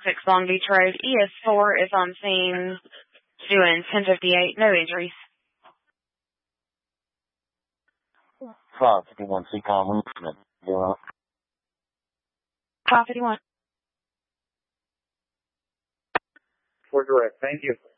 Long Beach Road. ES4 is on scene doing 1058. No injuries. 551 CCOM movement. 551. For direct. Thank you.